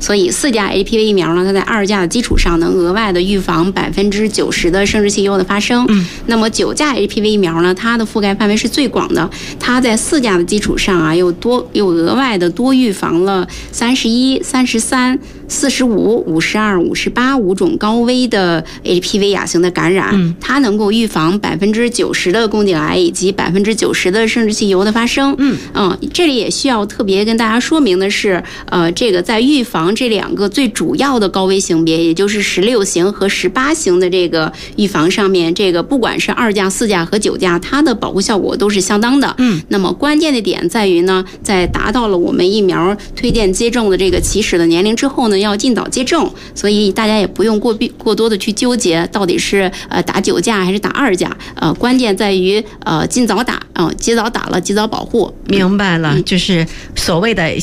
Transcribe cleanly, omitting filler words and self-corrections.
所以4价 HPV 疫苗呢，它在2价的基础上能额外的预防90%的生殖器疣的发生。那么9价 HPV 疫苗呢，它的覆盖范围是最广的，它在4价的基础上啊，又额外的多预防了31、33、45、52、58种高危的 HPV 亚型的感染，它能够预防90%的宫颈癌以及90%的生殖器疣的发生。这里也需要特别跟大家说明的是，这个在预防这2个最主要的高危型别，也就是16型和18型的这个预防上面，这个不管是2价、4价和9价，它的保护效果都是相当的。那么关键的点在于呢，在达到了我们疫苗推荐接种的这个起始的年龄之后呢，要尽早接种，所以大家也不用过多的去纠结到底是打9价还是打2价，关键在于尽早打，及早打了及早保护。 明白了，就是所谓的